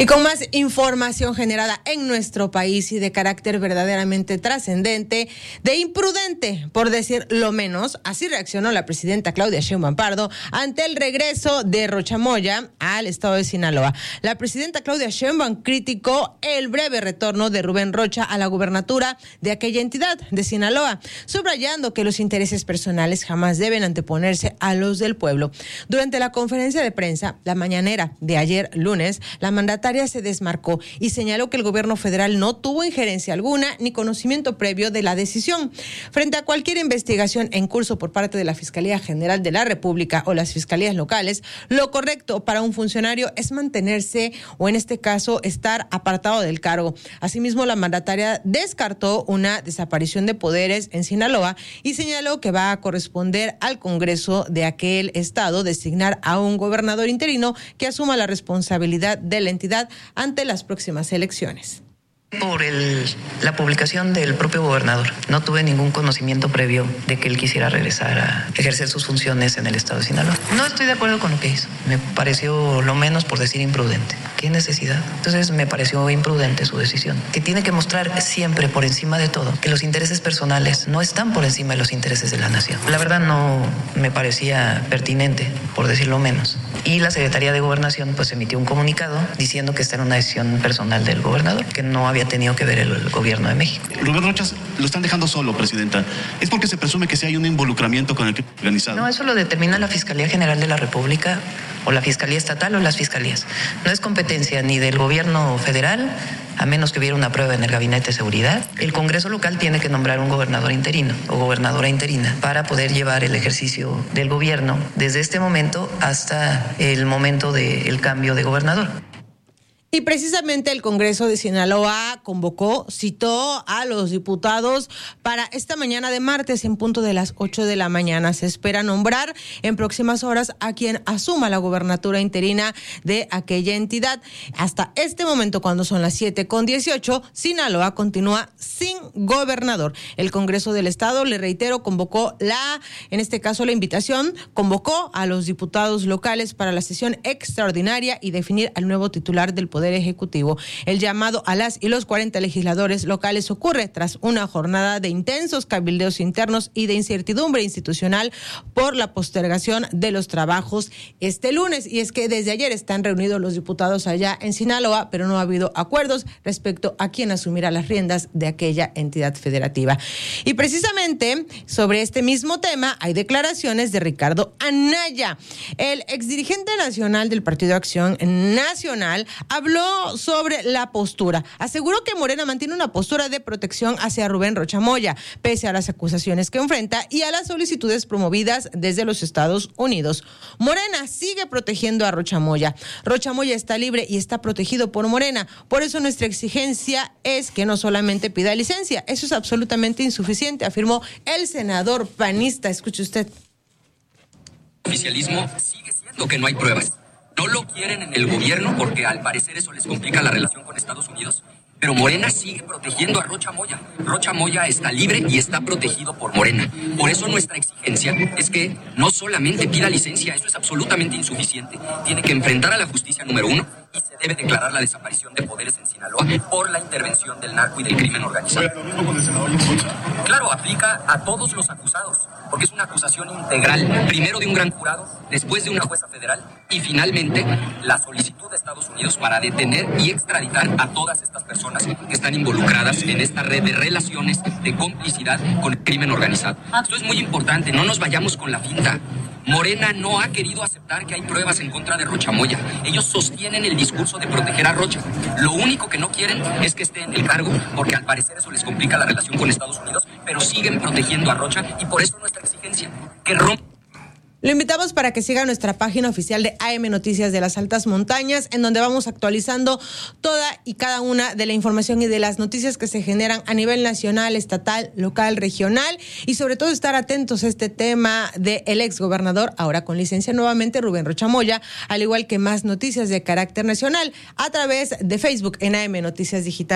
Y con más información generada en nuestro país y de carácter verdaderamente trascendente, de imprudente, por decir lo menos, así reaccionó la presidenta Claudia Sheinbaum Pardo ante el regreso de Rocha Moya al estado de Sinaloa. La presidenta Claudia Sheinbaum criticó el breve retorno de Rubén Rocha a la gubernatura de aquella entidad de Sinaloa, subrayando que los intereses personales jamás deben anteponerse a los del pueblo. Durante la conferencia de prensa, la mañanera de ayer lunes, la mandataria se desmarcó y señaló que el gobierno federal no tuvo injerencia alguna ni conocimiento previo de la decisión. Frente a cualquier investigación en curso por parte de la Fiscalía General de la República o las fiscalías locales, lo correcto para un funcionario es mantenerse o en este caso estar apartado del cargo. Asimismo, la mandataria descartó una desaparición de poderes en Sinaloa y señaló que va a corresponder al Congreso de aquel estado designar a un gobernador interino que asuma la responsabilidad de la entidad ante las próximas elecciones. Por la publicación del propio gobernador. No tuve ningún conocimiento previo de que él quisiera regresar a ejercer sus funciones en el estado de Sinaloa. No estoy de acuerdo con lo que hizo. Me pareció lo menos por decir imprudente. ¿Qué necesidad? Entonces me pareció imprudente su decisión. Que tiene que mostrar siempre por encima de todo que los intereses personales no están por encima de los intereses de la nación. La verdad no me parecía pertinente, por decirlo menos. Y la Secretaría de Gobernación pues emitió un comunicado diciendo que esta era una decisión personal del gobernador, que no había tenido que ver el gobierno de México. Rubén Rocha lo están dejando solo, presidenta. ¿Es porque se presume que sí hay un involucramiento con el crimen organizado? No, eso lo determina la Fiscalía General de la República o la Fiscalía Estatal o las fiscalías. No es competencia ni del gobierno federal, a menos que hubiera una prueba en el Gabinete de Seguridad. El Congreso local tiene que nombrar un gobernador interino o gobernadora interina para poder llevar el ejercicio del gobierno desde este momento hasta el momento del cambio de gobernador. Y precisamente el Congreso de Sinaloa citó a los diputados para esta mañana de martes en punto de las 8 de la mañana. Se espera nombrar en próximas horas a quien asuma la gubernatura interina de aquella entidad. Hasta este momento, cuando son las 7:18, Sinaloa continúa sin gobernador. El Congreso del Estado, le reitero, convocó la invitación, convocó a los diputados locales para la sesión extraordinaria y definir al nuevo titular del Poder Ejecutivo. El llamado a las y los 40 legisladores locales ocurre tras una jornada de intensos cabildeos internos y de incertidumbre institucional por la postergación de los trabajos este lunes. Y es que desde ayer están reunidos los diputados allá en Sinaloa, pero no ha habido acuerdos respecto a quién asumirá las riendas de aquella entidad federativa. Y precisamente sobre este mismo tema hay declaraciones de Ricardo Anaya. El exdirigente nacional del Partido Acción Nacional habló sobre la postura. Aseguró que Morena mantiene una postura de protección hacia Rubén Rocha Moya, pese a las acusaciones que enfrenta y a las solicitudes promovidas desde los Estados Unidos. Morena sigue protegiendo a Rocha Moya. Rocha Moya está libre y está protegido por Morena. Por eso nuestra exigencia es que no solamente pida licencia. Eso es absolutamente insuficiente, afirmó el senador panista. Escuche usted. El oficialismo sigue siendo que no hay pruebas. No lo quieren en el gobierno porque al parecer eso les complica la relación con Estados Unidos, pero Morena sigue protegiendo a Rocha Moya. Rocha Moya está libre y está protegido por Morena. Por eso nuestra exigencia es que no solamente pida licencia, eso es absolutamente insuficiente. Tiene que enfrentar a la justicia número 1 y se debe declarar la desaparición de poderes en Sinaloa por la intervención del narco y del crimen organizado. Claro, aplica a todos los acusados, porque es una acusación integral, primero de un gran jurado, después de una jueza federal y finalmente la solicitud de Estados Unidos para detener y extraditar a todas estas personas que están involucradas en esta red de relaciones de complicidad con el crimen organizado. Esto es muy importante, no nos vayamos con la finta. Morena no ha querido aceptar que hay pruebas en contra de Rocha Moya. Ellos sostienen el discurso de proteger a Rocha. Lo único que no quieren es que esté en el cargo, porque al parecer eso les complica la relación con Estados Unidos, pero siguen protegiendo a Rocha y por eso nuestra exigencia, que rompa. Lo invitamos para que siga nuestra página oficial de AM Noticias de las Altas Montañas, en donde vamos actualizando toda y cada una de la información y de las noticias que se generan a nivel nacional, estatal, local, regional, y sobre todo estar atentos a este tema del exgobernador, ahora con licencia nuevamente, Rubén Rocha Moya, al igual que más noticias de carácter nacional a través de Facebook en AM Noticias Digital.